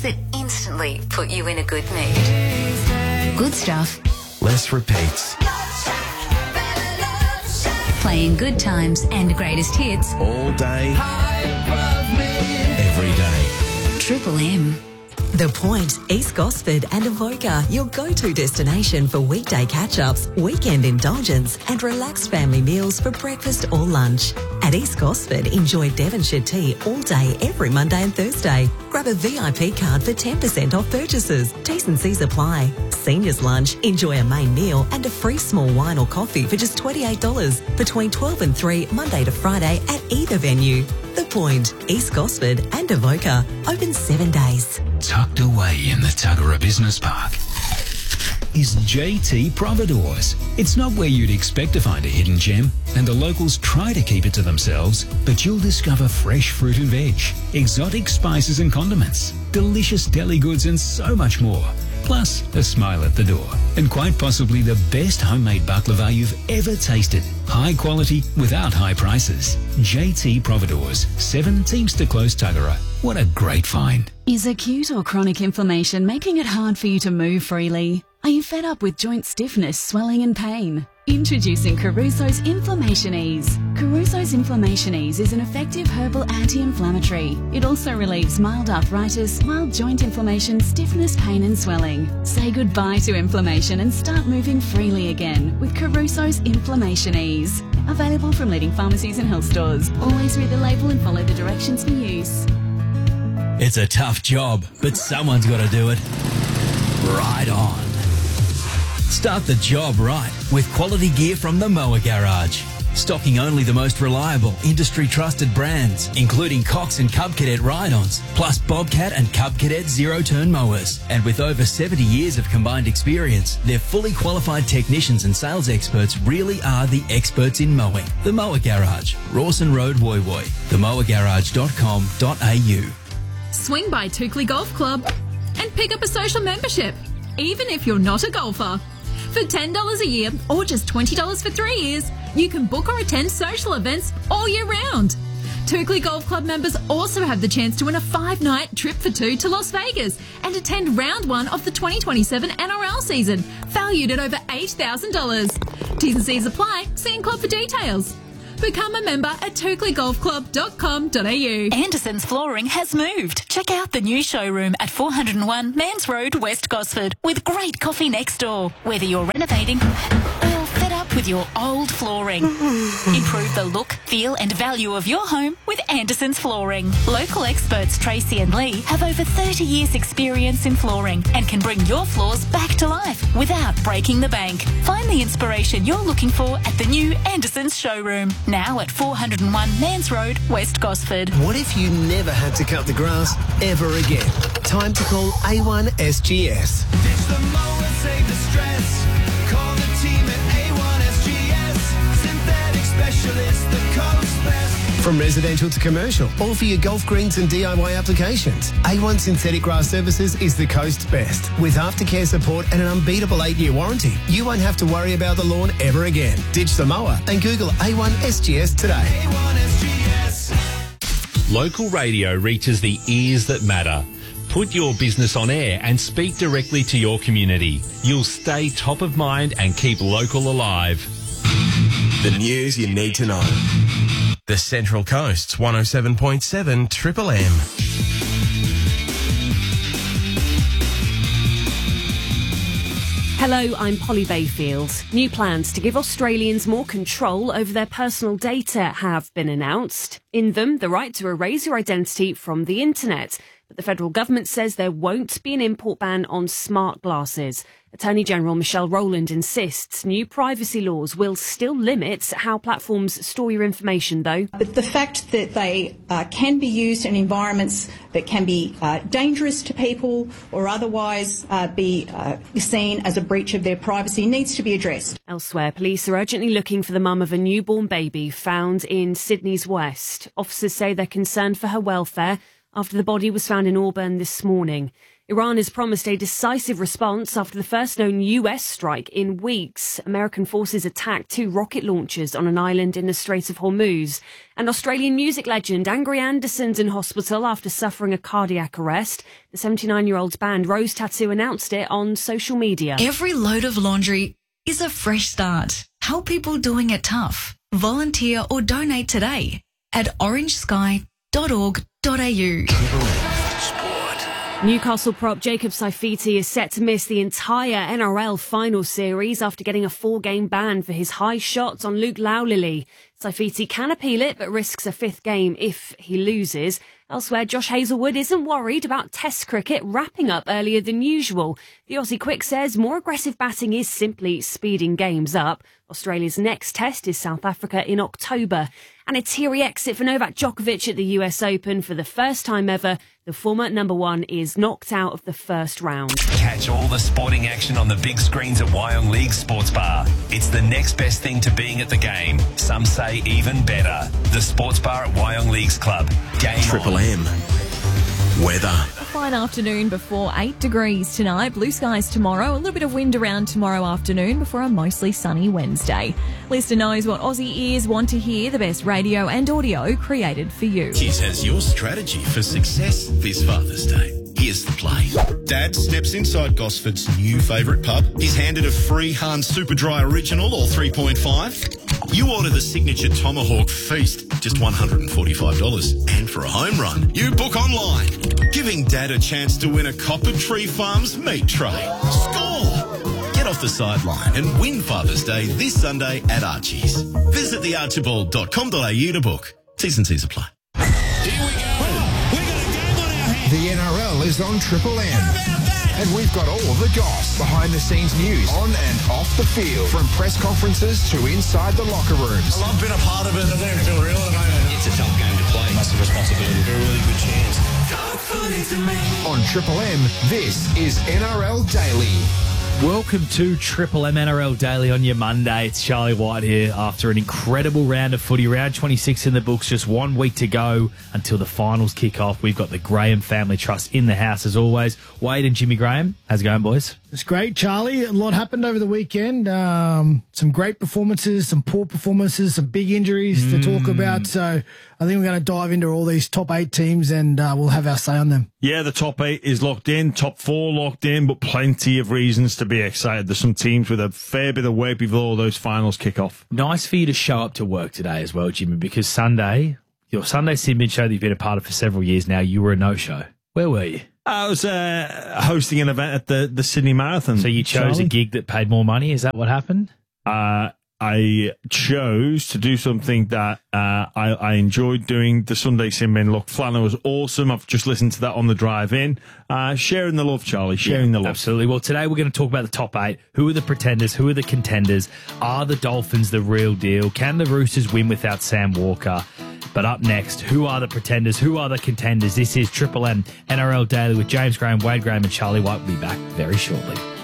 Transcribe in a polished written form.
that instantly put you in a good mood. Good stuff. Less repeats. Playing good times and greatest hits All day. Every day. Triple M. The Point, East Gosford and Avoca, your go-to destination for weekday catch-ups, weekend indulgence and relaxed family meals for breakfast or lunch. At East Gosford, enjoy Devonshire tea all day every Monday and Thursday. Grab a VIP card for 10% off purchases. T's and C's apply. Seniors lunch, enjoy a main meal and a free small wine or coffee for just $28 between 12 and 3 Monday to Friday at either venue. The Point, East Gosford and Avoca, open 7 days. Tucked away in the Tuggerah Business Park is JT Providores. It's not where you'd expect to find a hidden gem, and the locals try to keep it to themselves, but you'll discover fresh fruit and veg, exotic spices and condiments, delicious deli goods and so much more. Plus, a smile at the door. And quite possibly the best homemade baklava you've ever tasted. High quality without high prices. JT Providores, 7 Teamster Close, Tuggerah. What a great find. Is acute or chronic inflammation making it hard for you to move freely? Are you fed up with joint stiffness, swelling and pain? Introducing Caruso's Inflammation Ease. Caruso's Inflammation Ease is an effective herbal anti-inflammatory. It also relieves mild arthritis, mild joint inflammation, stiffness, pain and swelling. Say goodbye to inflammation and start moving freely again with Caruso's Inflammation Ease. Available from leading pharmacies and health stores. Always read the label and follow the directions for use. It's a tough job, but someone's got to do it. Right on. Start the job right with quality gear from the Mower Garage. Stocking only the most reliable, industry-trusted brands, including Cox and Cub Cadet ride-ons, plus Bobcat and Cub Cadet zero-turn mowers. And with over 70 years of combined experience, their fully qualified technicians and sales experts really are the experts in mowing. The Mower Garage, Rawson Road, Woy Woy. themowergarage.com.au. Swing by Toukley Golf Club and pick up a social membership, even if you're not a golfer. For $10 a year or just $20 for 3 years, you can book or attend social events all year round. Toukley Golf Club members also have the chance to win a 5-night trip for 2 to Las Vegas and attend round 1 of the 2027 NRL season, valued at over $8,000. T's and C's apply. See in club for details. Become a member at toukleyGolfClub.com.au. Anderson's Flooring has moved. Check out the new showroom at 401 Mans Road, West Gosford, with great coffee next door. Whether you're renovating or fed up with your old flooring, improve the look, feel and value of your home with Anderson's Flooring. Local experts Tracy and Lee have over 30 years experience in flooring and can bring your floors back to life without breaking the bank. Find the inspiration you're looking for at the new Anderson's showroom. Now at 401 Mans Road, West Gosford. What if you never had to cut the grass ever again? Time to call A1 SGS. Ditch the mower, save the stress. Call the team at A1 SGS. Synthetic specialist, the coast best. From residential to commercial, all for your golf greens and DIY applications. A1 Synthetic Grass Services is the coast's best. With aftercare support and an unbeatable 8-year warranty, you won't have to worry about the lawn ever again. Ditch the mower and Google A1 SGS today. A1 SGS. Local radio reaches the ears that matter. Put your business on air and speak directly to your community. You'll stay top of mind and keep local alive. The news you need to know. The Central Coast's 107.7 Triple M. Hello, I'm Polly Bayfield. New plans to give Australians more control over their personal data have been announced. In them, the right to erase your identity from the internet. But the federal government says there won't be an import ban on smart glasses. Attorney General Michelle Rowland insists new privacy laws will still limit how platforms store your information, though. But the fact that they can be used in environments that can be dangerous to people or otherwise be seen as a breach of their privacy needs to be addressed. Elsewhere, police are urgently looking for the mum of a newborn baby found in Sydney's west. Officers say they're concerned for her welfare after the body was found in Auburn this morning. Iran has promised a decisive response after the first known US strike in weeks. American forces attacked 2 rocket launchers on an island in the Strait of Hormuz. And Australian music legend Angry Anderson's in hospital after suffering a cardiac arrest. The 79-year-old's band Rose Tattoo announced it on social media. Every load of laundry is a fresh start. Help people doing it tough. Volunteer or donate today at orangesky.org.au. Newcastle prop Jacob Saifiti is set to miss the entire NRL final series after getting a 4-game ban for his high shots on Luke Laulili. Saifiti can appeal it, but risks a 5th game if he loses. Elsewhere, Josh Hazlewood isn't worried about Test cricket wrapping up earlier than usual. The Aussie Quick says more aggressive batting is simply speeding games up. Australia's next Test is South Africa in October. And a teary exit for Novak Djokovic at the US Open. For the first time ever, the former number 1 is knocked out of the first round. Catch all the sporting action on the big screens at Wyong League Sports Bar. It's the next best thing to being at the game. Some say even better. The Sports Bar at Wyong Leagues Club. Game Triple M. Weather. A fine afternoon before 8 degrees tonight. Blue skies tomorrow. A little bit of wind around tomorrow afternoon before a mostly sunny Wednesday. Lister knows what Aussie ears want to hear. The best radio and audio created for you. Kiss has your strategy for success this Father's Day. Here's the play. Dad steps inside Gosford's new favourite pub. He's handed a free Hahn Super Dry Original or 3.5. You order the signature Tomahawk Feast, just $145. And for a home run, you book online, giving Dad a chance to win a Copper Tree Farms meat tray. Score! Get off the sideline and win Father's Day this Sunday at Archie's. Visit thearchibald.com.au to book. T's and C's apply. The NRL is on Triple M. And we've got all the goss, behind-the-scenes news, on and off the field, from press conferences to inside the locker rooms. I've been a part of it. I don't feel real at the moment. It's a tough game to play. Massive responsibility. A really good chance. On Triple M, this is NRL Daily. Welcome to Triple M NRL Daily on your Monday. It's Charlie White here after an incredible round of footy. Round 26 in the books, just 1 week to go until the finals kick off. We've got the Graham Family Trust in the house as always. Wade and Jimmy Graham, how's it going, boys? It's great, Charlie. A lot happened over the weekend. Some great performances, some poor performances, some big injuries to talk about. So I think we're going to dive into all these top 8 teams and we'll have our say on them. Yeah, the top 8 is locked in, top 4 locked in, but plenty of reasons to be excited. There's some teams with a fair bit of weight before all those finals kick off. Nice for you to show up to work today as well, Jimmy, because Sunday, your Sunday Sin-Bin show that you've been a part of for several years now, you were a no-show. Where were you? I was hosting an event at the Sydney Marathon. So you chose a gig that paid more money? Is that what happened? I chose to do something that I enjoyed doing, the Sunday Sin-Bin. Look, Flannel was awesome. I've just listened to that on the drive in. Sharing the love, Charlie, sharing the love. Absolutely. Well, today we're going to talk about the top 8. Who are the pretenders? Who are the contenders? Are the Dolphins the real deal? Can the Roosters win without Sam Walker? But up next, who are the pretenders? Who are the contenders? This is Triple M NRL Daily with James Graham, Wade Graham and Charlie White. We'll be back very shortly.